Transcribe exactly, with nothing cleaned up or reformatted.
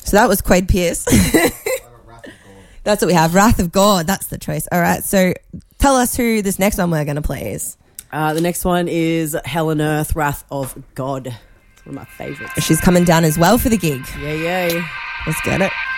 So that was Quade Pierce. That's what we have. Wrath of God. That's the choice. All right. So tell us who this next one we're going to play is. Uh, the next one is Hell on Earth, Wrath of God. It's one of my favourites. She's coming down as well for the gig. Yay, yay. Let's get it.